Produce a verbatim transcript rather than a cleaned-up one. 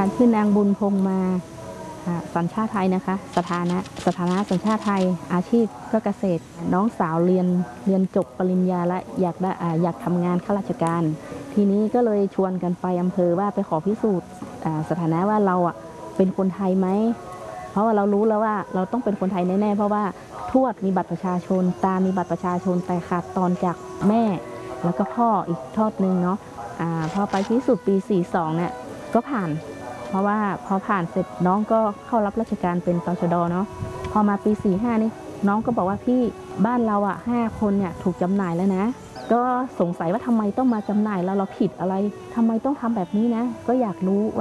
ชื่อนางบุญพงมาสัญชาติไทยนะคะสถานะสถานะสัญชาติไทยอาชีพก็เกษตรน้องสาวเรียนเรียนจบปริญญาและอยากได้อยากทำงานข้าราชการทีนี้ก็เลยชวนกันไปอำเภอว่าไปขอพิสูจน์สถานะว่าเราอ่ะเป็นคนไทยไหมเพราะว่าเรารู้แล้วว่าเราต้องเป็นคนไทยแน่ๆเพราะว่าทวดมีบัตรประชาชนตามีบัตรประชาชนแต่ขาดตอนจากแม่แล้วก็พ่ออีกทอดนึงเนาะอ่าพอไปพิสูจน์ปีสี่สิบสองเนี่ยก็ผ่านเพราะว่าพอผ่านเสร็จน้องก็เข้ารับราชการเป็นตชดเนาะพอมาปีสี่สิบห้านี่น้องก็บอกว่าพี่บ้านเราอ่ะห้าคนเนี่ยถูกจำหน่ายแล้วนะก็สงสัยว่าทำไมต้องมาจำหน่ายแล้วเราผิดอะไรทำไมต้องทำแบบนี้นะก็อยากรู้ว่า